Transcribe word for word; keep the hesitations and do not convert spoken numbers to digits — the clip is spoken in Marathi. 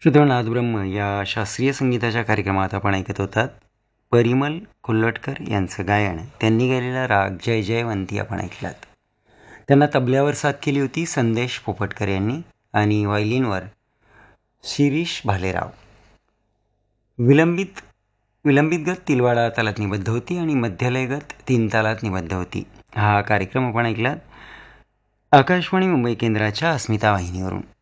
श्रोतांनो, ब्रह्म या शास्त्रीय संगीताच्या कार्यक्रमात आपण ऐकत होतात परिमल कोल्हटकर यांचं गायन. त्यांनी गायलेला राग जय जयवंती आपण ऐकलात. त्यांना तबल्यावर साथ केली होती संदेश पोपटकर यांनी आणि व्हायलिनवर शिरीष भालेराव. विलंबित विलंबित गत तिलवाडा तालात निबद्ध होती आणि मध्यलय गत तीन तालात निबद्ध होती. हा कार्यक्रम आपण ऐकलात आकाशवाणी मुंबई केंद्राच्या अस्मिता वाहिनीवरून.